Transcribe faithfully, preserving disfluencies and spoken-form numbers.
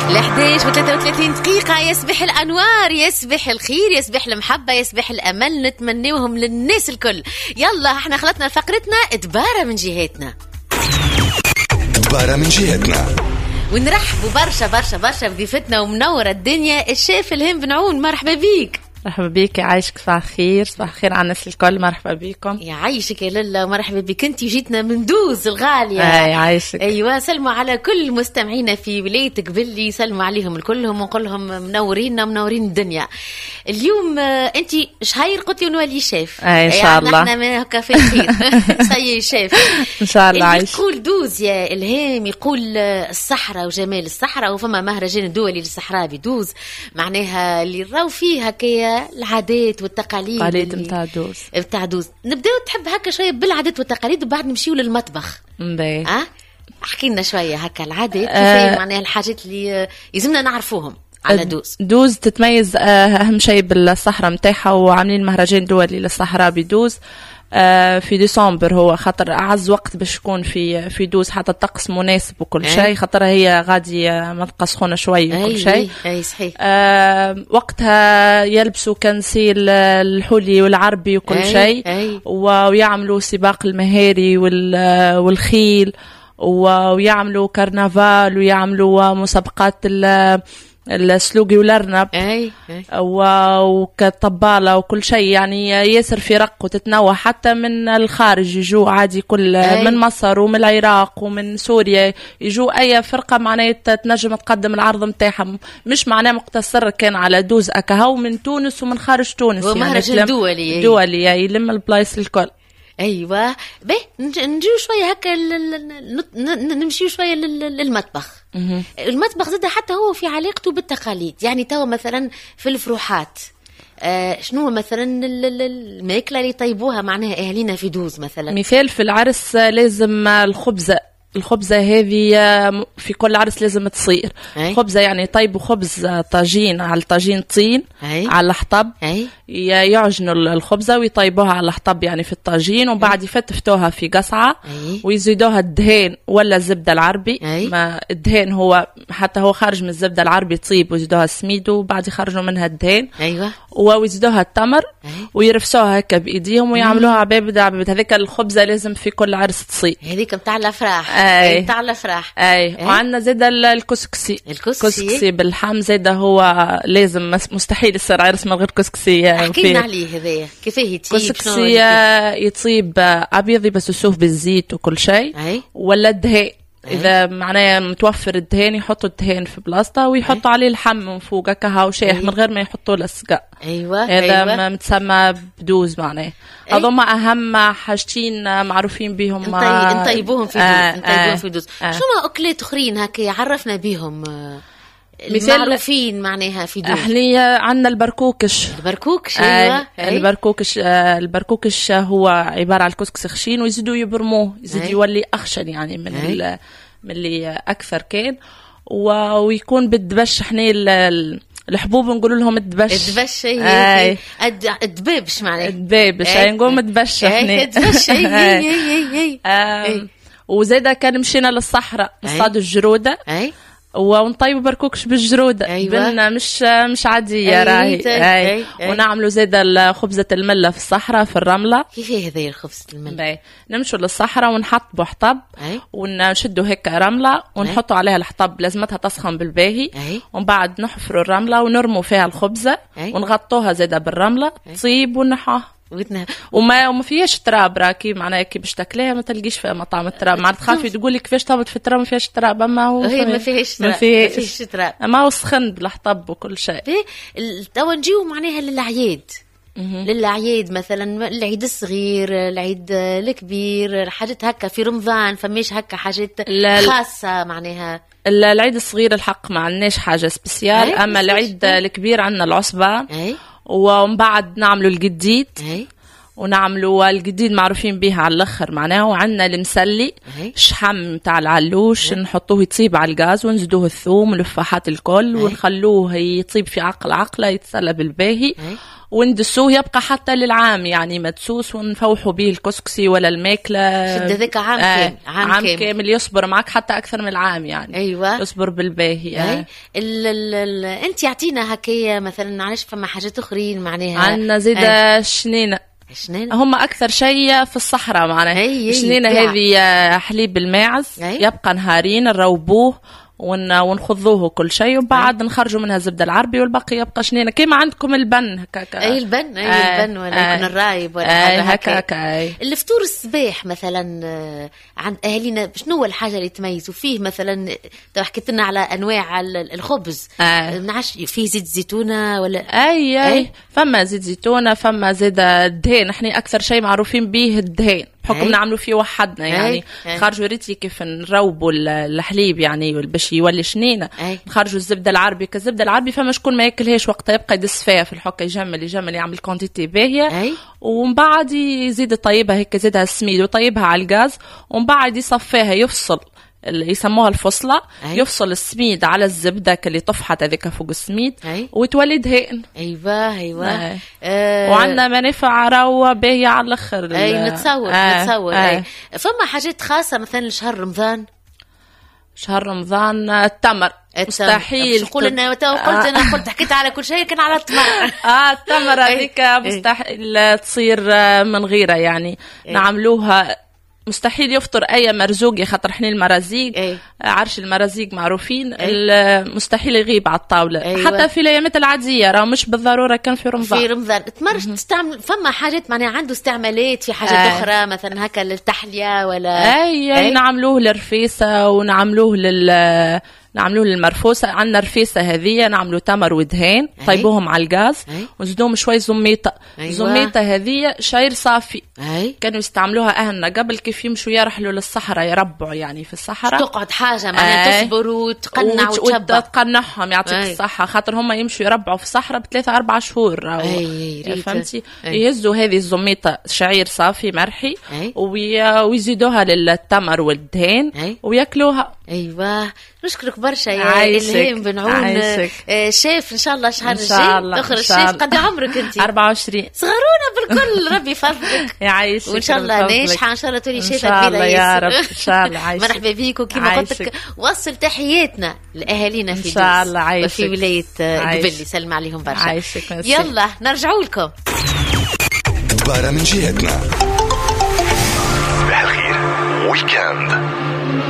الحداش وثلاثة وثلاثين دقيقة. يسبح الأنوار، يسبح الخير، يسبح المحبة، يسبح الأمل، نتمنيوهم للناس الكل. يلا احنا خلطنا فقرتنا ادبارة من جهتنا، ادبارة من جهتنا، ونرحبوا برشا برشا برشا بضيفتنا ومنورة الدنيا الشيف الهام بن عون. مرحبا بيك. مرحبا بيك، يعيشك صباح خير. صباح خير على الناس الكل، مرحبا بيكم. يعيشك يا لالا، مرحبا بك. انتي جيتنا من دوز الغالية. اي يعيشك. ايوه، سلموا على كل مستمعينا في ولايتك باللي، سلموا عليهم الكلهم ونقول لهم منورينا منورين الدنيا. اليوم انتي شهير قلتي نولي شيف. اي ان شاء الله. احنا هكا في الخير. سي شيف ان شاء الله. عايش. يقول دوز يا الهام، يقول الصحراء وجمال الصحراء، وفما مهرجان دولي للصحراء بدوز، معناها اللي راو فيها كي العادات والتقاليد. العادات نتاع دوز نتاع دوز. نبداو تحب هكا شويه بالعادات والتقاليد وبعد نمشيو للمطبخ. مبي. اه احكي لنا شويه هكا العادات، آه كيف معناها الحاجات اللي يلزمنا نعرفوهم على دوز. دوز تتميز اهم شيء بالصحراء نتاعها، وعاملين مهرجان دولي للصحراء بدوز في ديسمبر. هو خاطر اعز وقت باش يكون في في دوز، حتى الطقس مناسب وكل أي. شيء، خاطر هي غادي منطقه سخونه شوي وكل شيء. اي اي صحيح. آه وقتها يلبسوا كنسيل الحلي والعربي وكل شيء، ويعملوا سباق المهاري والخيل، ويعملوا كرنفال، ويعملوا مسابقات السلوقي والارنب، اي وكطباله وكل شيء. يعني ياسر في رق وتتنوع، حتى من الخارج يجوا عادي، كل أي. من مصر ومن العراق ومن سوريا يجوا اي فرقه معناها تنجم تقدم العرض نتاعها، مش معناه مقتصر كان على دوز اكاهو، من تونس ومن خارج تونس. يعني مهرجان دولي دولي يلم البلايص الكل. ايوه به نجيو شويه هكا نمشيو شويه للمطبخ. المطبخ زاد حتى هو في علاقته بالتقاليد. يعني توا مثلا في الفروحات آه شنو مثلا الماكله اللي يطيبوها معناها اهالينا في دوز؟ مثلا مثال في العرس لازم الخبزه الخبزة هذه في كل عرس لازم تصير. أي. خبزة يعني يطيبوا خبز طاجين على طاجين طين. أي. على الحطب. أي. يعجنوا الخبزة ويطيبوها على الحطب يعني في الطاجين، وبعد يفتفتوها في قصعة. أي. ويزيدوها الدهان ولا الزبدة العربي. أي. ما الدهان هو حتى هو خارج من الزبدة العربي تصيب، ويزيدوها السميد وبعد يخرجوا منها الدهان. أيوة. ويزيدوها التمر. أي. ويرفسوها هكا بإيديهم ويعملوها عبابد عبابد. هذيك الخبزة لازم في كل عرس تصير. هذيك متاع الأفراح. أي. متاع الأفراح. أي. أي. وعندنا زيد الكسكسي. الكسكسي. الكسكسي باللحم زيد هو لازم، مستحيل يصير عرس من غير كسكسي. احكينا عليه هذايا كيفاه يطيب؟ كسكسي يطيب أبيض يبسسوه بالزيت وكل شيء. ولا الدهان إذا معناه متوفر الدهان يحطوا الدهان في بلاصته ويحطوا عليه اللحم من فوق كهو شايح. أيوة. من غير ما يحطوا لصقة. أيوة. هذا أيوة. متسمى بدوز معناه. أيوة. هذوما أهم حاجتين معروفين بهم. نطيبوهم في دوز. آه نطيبوهم في دوز. آه. شو ما أكلات أخرين هكا عرفنا بهم معروفين معناها في دوز؟ احنا عندنا البركوكش. البركوكش ايوه. آه البركوكش آه البركوكش هو عباره على الكسكس خشين ويزيدوا يبرموه، يزيد أي. يولي اخشن يعني من من اللي اكثر كان، ويكون بالدبش. احنا الحبوب نقول لهم الدبش. الدبش هي الدبابش معناها الدبابش هي نقول الدبش احنا الدبش هي هي هي. وزيدا كان مشينا للصحراء نصطاد الجروده. اي ونطيب بركوكش بالجرودة. أيوة. بلنا مش مش عادية. أي راهي. أي. أي. أي. ونعملوا زيادة خبزة الملة في الصحراء في الرملة. كيف هذه الخبزة الملة؟ نمشوا للصحراء ونحطوا حطب. أي. ونشدوا هيك رملة ونحطوا عليها الحطب، لازمتها تسخن بالباهي. أي. ومن بعد نحفروا الرملة ونرموا فيها الخبزة. أي. ونغطوها زيادة بالرملة. أي. تصيب ونحاها وما وما فيهاش تراب. راكي معناها كي باش تاكليها ما تلقيش فيها مطعم التراب. معناتها تخافي تقولي كيفاش طابت في التراب ما فيهاش تراب، اما هو هي ما فيهاش تراب. ما فيهاش تراب، اما هو سخن بالحطب وكل شيء. توا نجيو معناها للأعياد. للأعياد مثلا العيد الصغير، العيد الكبير، الحاجات هكا في رمضان فماش هكا حاجات خاصة معناها؟ العيد الصغير الحق ما عندناش حاجة سبيسيال، اما العيد الكبير عندنا العصبة. أي. ومن بعد نعملوا الجديد. أي. ونعملوا الجديد معروفين به على الاخر معناه. وعندنا المسلي شحم تاع العلوش نحطوه يطيب على الغاز ونزيدوه الثوم والفاحات الكل ونخلوه يطيب في عقل عقله يتسلى بالباهي وندسوه يبقى حتى للعام يعني مدسوس ونفوحوا به الكسكسي ولا الماكله. شد ذاك عام آه كامل عام, عام كامل. كامل يصبر معك حتى اكثر من العام يعني. ايوه يصبر بالباهي. آه. ال ال ال انت يعطينا هكايا مثلا علاش فما حاجات اخرين معناها عندنا زيد آه. شنينه شنينة هم أكثر شيء في الصحراء معناها. شنينة هذه حليب الماعز يبقى نهارين نروبوه ونخضوه كل شيء وبعد نخرجوا منها الزبدة العربي والباقي يبقى شنينة كيما عندكم البن هكاكا. أي البن أي آه البن ولا يكون آه الرايب ولا هكاكا. الفطور الصباح مثلا عند أهالينا شنو هو الحاجة اللي تميزوا فيه مثلا؟ تو حكيت لنا على أنواع الخبز آه. نعرفش فيه زيت زيتونة ولا أي أي, أي. فما زيت زيتونة فما زيت الدهان. احنا أكثر شيء معروفين به الدهان بحكم نعملوا فيه وحدنا يعني خرجوا ريتي كيف نروبوا الحليب يعني باش يولي شنينه نخرجوا الزبده العربي كالزبده العربي فما شكون ما ياكلهاش وقتها يبقى يدس فيها في الحكه يجمل يجمل يعمل كونتيتي باهيه ومن بعد يزيد طيبها هيك يزيدها السميد وطيبها على الغاز ومن بعد يصفيها يفصل يسموها الفصلة أي. يفصل السميد على الزبدة اللي طفحت هذيك فوق السميد أي. وتولي دهن. ايوه ايوه أي. أه وعندنا منافع روى باهية على الاخر. اي نتصور أه. نتصور أه. أي. فما حاجات خاصة مثلا لشهر رمضان. شهر رمضان التمر مستحيل تقول انا قلت انا قلت حكيت على كل شيء كان على التمر. اه التمر هذيك مستحيل تصير من غيرها يعني أي. نعملوها مستحيل يفطر اي مرزوق خاطر حنا المرازيق أي. عرش المرازيق معروفين مستحيل يغيب على الطاوله أيوة. حتى في الايامات العاديه راه مش بالضروره كان في رمضان. في رمضان تمرش تستعمل فما حاجات معناها عنده استعمالات في حاجات أي. اخرى مثلا هكا للتحليه ولا اي, أي. نعملوه للرفيسه ونعملوه لل نعملوه للمرفوسة. عندنا رفيسة هذية نعملوا تمر ودهان طيبوهم على الغاز ونزيدوهم شوي زميطة. أيوة. زميطة هذية شعير صافي أي. كانوا يستعملوها أهلنا قبل كيف يمشوا يرحلوا للصحراء يربعوا يعني في الصحراء تقعد حاجة معناها تصبر وتقنع وتشبع وتقنعهم يعطيك الصحة خاطر هم يمشوا يربعوا في الصحراء بثلاثة أربعة شهور فهمتي. يهزوا هذه الزميطة شعير صافي مرحي ويزيدوها للتمر والدهان أي. ويأكلوها. أيوة نشكرك برشا يا إلهام بن عون شيف إن شاء الله شهر الجاي تخرج شيف. قد عمرك أنت؟ أربعة وعشرين صغرونا بالكل ربي يفضلك يعيشك وإن شاء الله ناجحة إن شاء الله تولي شيفة كبيرة. إن شاء الله يا رب إن شاء الله. عايشك مرحبا بيك وكما قلت لك وصل تحياتنا لأهالينا في إن شاء الله عايشك وفي ولاية جبلي سلم عليهم برشا. عايشك يلا نرجعوا لكم دبارة من جهتنا. صباح الخير ويكاند.